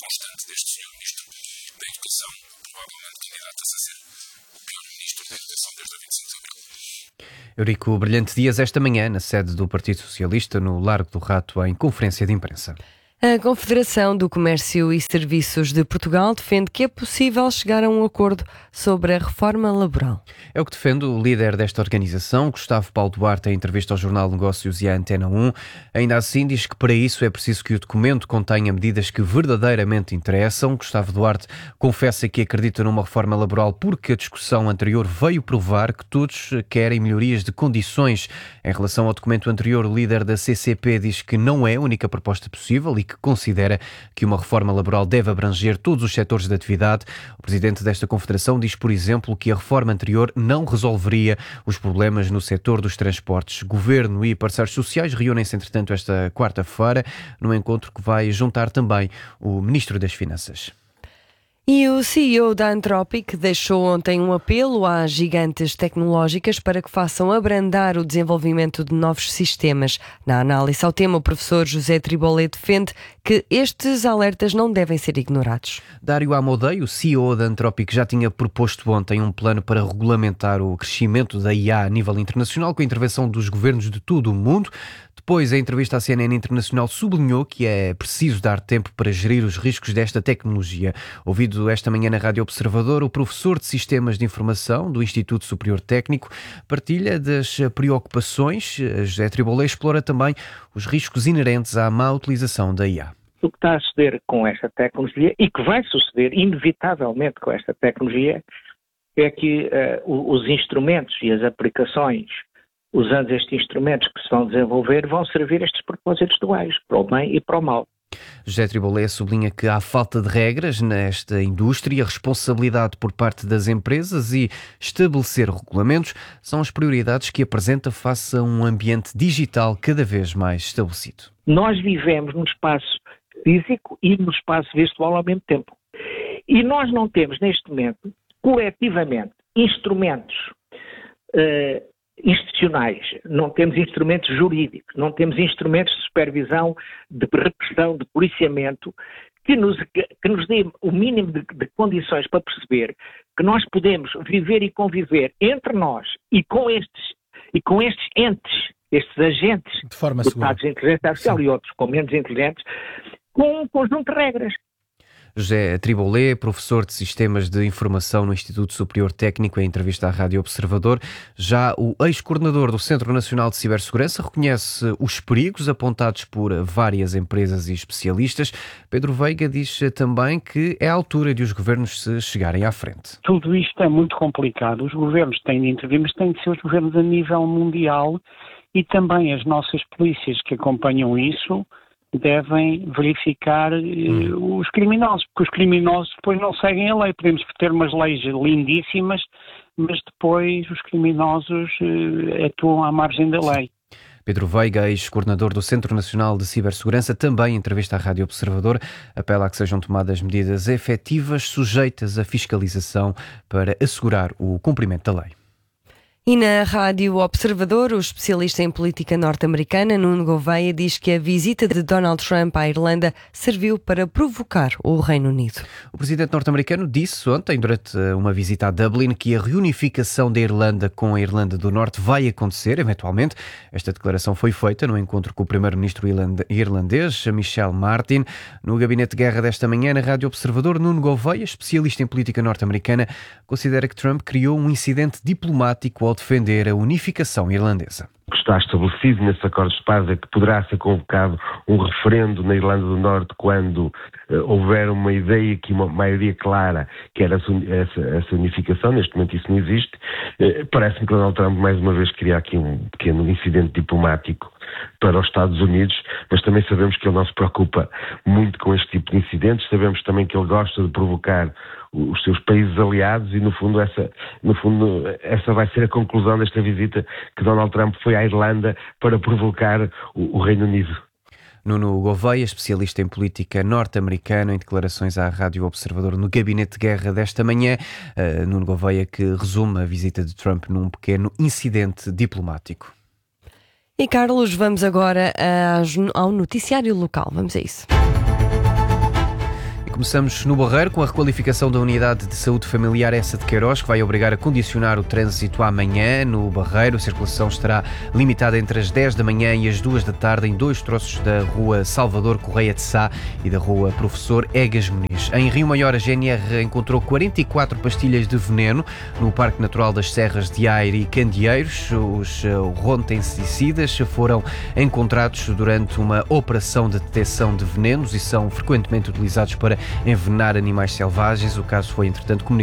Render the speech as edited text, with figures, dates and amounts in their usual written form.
constante deste senhor Ministro da Educação, provavelmente candidata-se a ser o pior Ministro da Educação desde o 25 de Abril. Eurico Brilhante Dias, esta manhã, na sede do Partido Socialista, no Largo do Rato, em conferência de imprensa. A Confederação do Comércio e Serviços de Portugal defende que é possível chegar a um acordo sobre a reforma laboral. É o que defende o líder desta organização, Gustavo Paulo Duarte, em entrevista ao Jornal Negócios e à Antena 1. Ainda assim, diz que para isso é preciso que o documento contenha medidas que verdadeiramente interessam. Gustavo Duarte confessa que acredita numa reforma laboral porque a discussão anterior veio provar que todos querem melhorias de condições. Em relação ao documento anterior, o líder da CCP diz que não é a única proposta possível e que considera que uma reforma laboral deve abranger todos os setores de atividade. O presidente desta confederação diz, por exemplo, que a reforma anterior não resolveria os problemas no setor dos transportes. Governo e parceiros sociais reúnem-se, entretanto, esta quarta-feira, num encontro que vai juntar também o Ministro das Finanças. E o CEO da Anthropic deixou ontem um apelo às gigantes tecnológicas para que façam abrandar o desenvolvimento de novos sistemas. Na análise ao tema, o professor José Tribolé defende que estes alertas não devem ser ignorados. Dário Amodei, o CEO da Anthropic, já tinha proposto ontem um plano para regulamentar o crescimento da IA a nível internacional com a intervenção dos governos de todo o mundo. Depois, a entrevista à CNN Internacional sublinhou que é preciso dar tempo para gerir os riscos desta tecnologia. Ouvido esta manhã na Rádio Observador, o professor de Sistemas de Informação do Instituto Superior Técnico partilha das preocupações. José Tribolé explora também os riscos inerentes à má utilização da IA. O que está a suceder com esta tecnologia e que vai suceder inevitavelmente com esta tecnologia é que os instrumentos e as aplicações usando estes instrumentos que se vão desenvolver, vão servir estes propósitos duais, para o bem e para o mal. José Tribolé sublinha que há falta de regras nesta indústria, responsabilidade por parte das empresas e estabelecer regulamentos são as prioridades que apresenta face a um ambiente digital cada vez mais estabelecido. Nós vivemos num espaço físico e no espaço virtual ao mesmo tempo. E nós não temos, neste momento, coletivamente, instrumentos institucionais, não temos instrumentos jurídicos, não temos instrumentos de supervisão, de repressão, de policiamento, que nos dê o mínimo de condições para perceber que nós podemos viver e conviver entre nós e com estes entes, estes agentes de forma segura, de inteligência artificial e outros com menos inteligentes, com um conjunto de regras. José Tribolé, professor de Sistemas de Informação no Instituto Superior Técnico, em entrevista à Rádio Observador. Já o ex-coordenador do Centro Nacional de Cibersegurança reconhece os perigos apontados por várias empresas e especialistas. Pedro Veiga diz também que é a altura de os governos se chegarem à frente. Tudo isto é muito complicado. Os governos têm de intervir, mas têm de ser os governos a nível mundial e também as nossas polícias que acompanham isso devem verificar os criminosos, porque os criminosos depois não seguem a lei. Podemos ter umas leis lindíssimas, mas depois os criminosos atuam à margem da lei. Pedro Veiga, ex-coordenador do Centro Nacional de Cibersegurança, também em entrevista à Rádio Observador, apela a que sejam tomadas medidas efetivas sujeitas à fiscalização para assegurar o cumprimento da lei. E na Rádio Observador, o especialista em política norte-americana, Nuno Gouveia, diz que a visita de Donald Trump à Irlanda serviu para provocar o Reino Unido. O presidente norte-americano disse ontem, durante uma visita a Dublin, que a reunificação da Irlanda com a Irlanda do Norte vai acontecer, eventualmente. Esta declaração foi feita no encontro com o primeiro-ministro irlandês, Michel Martin. No gabinete de guerra desta manhã, na Rádio Observador, Nuno Gouveia, especialista em política norte-americana, considera que Trump criou um incidente diplomático ao defender a unificação irlandesa. O que está estabelecido nesse acordo de paz é que poderá ser convocado um referendo na Irlanda do Norte quando houver uma ideia, que uma maioria clara, que era essa unificação. Neste momento isso não existe. Parece-me que Donald Trump mais uma vez queria aqui um pequeno incidente diplomático para os Estados Unidos, mas também sabemos que ele não se preocupa muito com este tipo de incidentes. Sabemos também que ele gosta de provocar os seus países aliados e, no fundo, essa vai ser a conclusão desta visita, que Donald Trump foi à Irlanda para provocar o Reino Unido. Nuno Gouveia, especialista em política norte-americana, em declarações à Rádio Observador no gabinete de guerra desta manhã. Nuno Gouveia, que resume a visita de Trump num pequeno incidente diplomático. E Carlos, vamos agora ao noticiário local. Vamos a isso. Começamos no Barreiro com a requalificação da Unidade de Saúde Familiar Essa de Queiroz, que vai obrigar a condicionar o trânsito amanhã no Barreiro. A circulação estará limitada entre as 10 da manhã e as 2 da tarde em 2 troços da Rua Salvador Correia de Sá e da Rua Professor Egas Muniz. Em Rio Maior, a GNR encontrou 44 pastilhas de veneno no Parque Natural das Serras de Aire e Candeeiros. Os rontensicidas foram encontrados durante uma operação de detecção de venenos e são frequentemente utilizados para envenenar animais selvagens. O caso foi, entretanto, comunicado